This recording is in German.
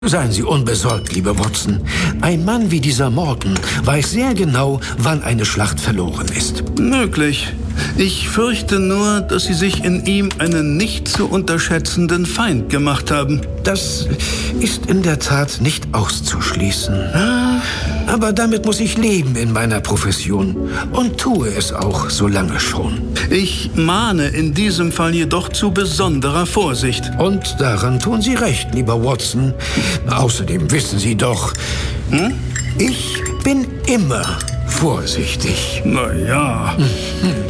Seien Sie unbesorgt, lieber Watson. Ein Mann wie dieser Morton weiß sehr genau, wann eine Schlacht verloren ist. Möglich. Ich fürchte nur, dass Sie sich in ihm einen nicht zu unterschätzenden Feind gemacht haben. Das ist in der Tat nicht auszuschließen. Aber damit muss ich leben in meiner Profession und tue es auch so lange schon. Ich mahne in diesem Fall jedoch zu besonderer Vorsicht. Und daran tun Sie recht, lieber Watson. Außerdem wissen Sie doch, ich bin immer vorsichtig. Na ja.